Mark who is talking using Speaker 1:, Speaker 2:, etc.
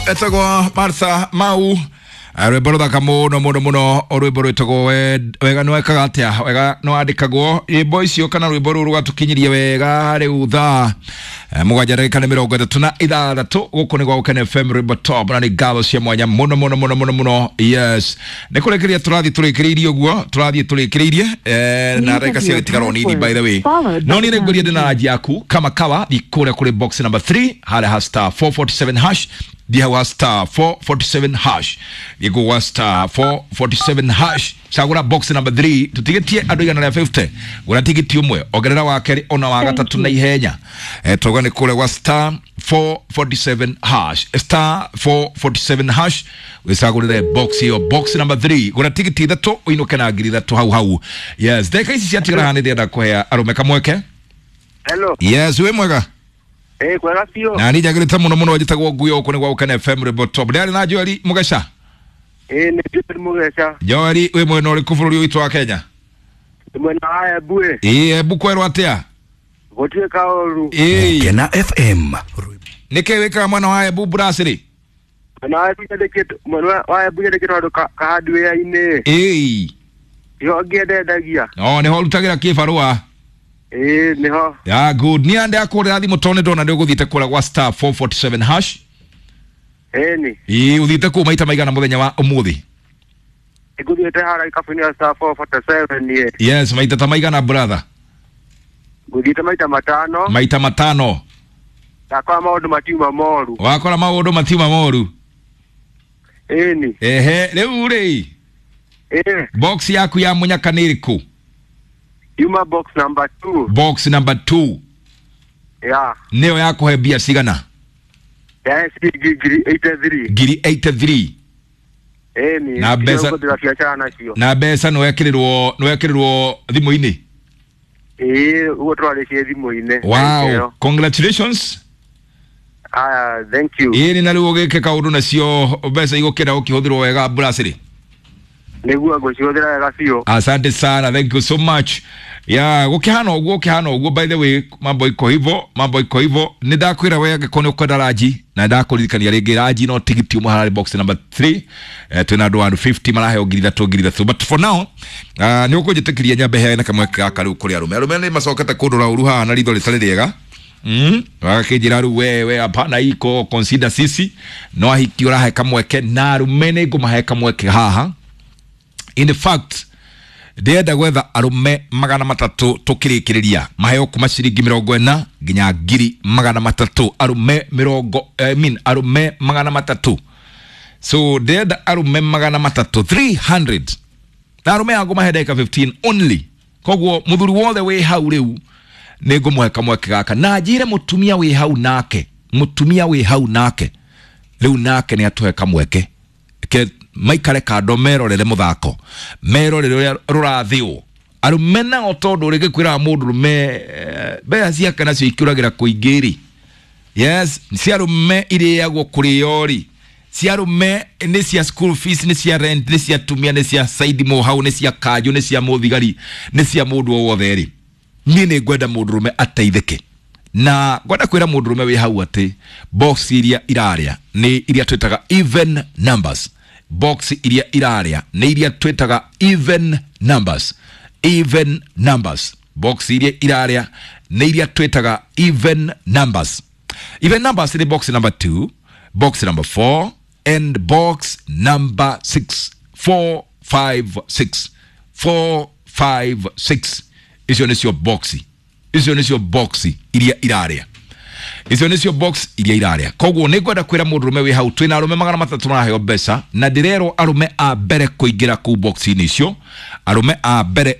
Speaker 1: Etago Martha Mau rwimbo ruthaka muno rwimbo rwitagwo wega nwekaga atia wega nwandikagwo rwimbo icio kana rwimbo ruru rwatukinyirie wega riu thaa mugwanja ndagika ni 36 guku ni gwa Ken FM rwimbo top na ni galo cia mwanya muno yes ni kurekeria turikiririe uguo turikiririe na ndagika cia gitigaro nini by the way no ni nguria ndina yaku kama kawa ikure kuri box number 3 hale hasta 447 hash Dihawa star 447 hash. Yigo wa star 447 hash. Sagura box number 3. Tutigetie adoiga na 50. Gura tigiti umwe. Ogerera wa keri ona wa gatatu na ihenya. Togane kule wa star 447 hash. Star 447 hash. Wisagurire box hiyo. Box number 3. Gura tigiti thato. Uinuke na agiri thato hau. Yes. Deka isi siatigara hane dia da kuhea. Arumeka mweke.
Speaker 2: Hello.
Speaker 1: Yes. Uwe mwega.
Speaker 2: Kwega sio.
Speaker 1: Na ni jagirita muno wajitagwo guyo uko ni gwa Ken FM Report Top. Ndari na Joeli Mugesha.
Speaker 2: Ni Joeli Mugesha.
Speaker 1: Joeli we mwena uri kufururi witu wa Kenya.
Speaker 2: Mwena haya bue.
Speaker 1: Ebu kwero atia.
Speaker 2: Gotie kaoru.
Speaker 1: Kena FM. Nike weka mwana haya bu brasiri.
Speaker 2: Mwena haya bue dekito wadu kahadwe ya ine. Yo gede dagia.
Speaker 1: Ni holu tagira kifarua.
Speaker 2: Niho.
Speaker 1: Ya good. Ni ande akore athi mutone dona ndio guthite kura kwa star 447 hash.
Speaker 2: Ni.
Speaker 1: Uthite ku maita maigana muthenya wa umuthi.
Speaker 2: Guthite hara ikafunia star 447 ni.
Speaker 1: Yes, maita ta maigana brother.
Speaker 2: Guthite maita matano.
Speaker 1: Maita matano.
Speaker 2: Takwa maundu matiuma moru.
Speaker 1: Wakora maundu matiuma moru.
Speaker 2: Ni.
Speaker 1: Riu ri. Box yaku ya munyaka niriku.
Speaker 2: Yuma box number 2.
Speaker 1: Box number 2.
Speaker 2: Yeah.
Speaker 1: Neo yako he bia sigana.
Speaker 2: Yes, giri 83.
Speaker 1: Giri 83.
Speaker 2: Ni.
Speaker 1: Na besa. Na besa no yakirirwo thimu ini.
Speaker 2: Ugo twaleke thimu ine.
Speaker 1: Wow. Congratulations.
Speaker 2: Thank you.
Speaker 1: Ni na riu gike kaundu nacio besa igukira ukihũthĩrwo wega brasiri.
Speaker 2: Negua gochiothera wega sio.
Speaker 1: Asante sana. Thank you so much. Ya gukihana uguo by the way mambo iko hivyo nidakwira wega kone ukwenda raji na ndakuririkania ringi raji no tigiti umwe harari box number 3 twina andu 150 marahe ogirira but for now ni ukujitikiria nyambe hena kamwe gaka riu kuri arume ni macokete kundura uru haha na ritho ritari riega wakijira ru wewe hapana iko consider sisi no ahiki urahe kamweke na arume ni ngumahe kamweke haha. In fact ndenda gwetha arume 300 tukirikiriria maheo kuma ciringi 40 nginya ngiri 300 arume 300 so ndenda arume 300 na arume yangu mahedeka 15 only kogwo muthuri wothe we hau riu ningumweka mweke gaka na njire mutumia we hau nake riu nake ni atuheka mweke ke maikare kando merorere muthako merorere rurathiwo arumena otondo rege kwira mundu rume bea ciake nacio ikuragira kuingiri. Yes, ciarume iriagwo kuriori ciarume ni cia school fees ni cia rent ni cia tumia ni cia side mo hau ni cia kanju ni cia muthigari ni cia mundu wothe ri ni ngwenda mundu rume ateithike na ngwenda kwira mundu rume wi hau ati box iria iraria ni iria twitaga even numbers. Box iria iraria ni iria twitaga even numbers. Box iria iraria ni iria twitaga even numbers ni box number 2, box number 4 and box number 6. 456 icio nicio box iria iraria. Icio nicio box iria iraria. Kogwo ningwenda kwira mundu rume wi hau twina arume 300 maraheo mbeca na ndirero arume a mbere kuingira ku box ini icio arume a mbere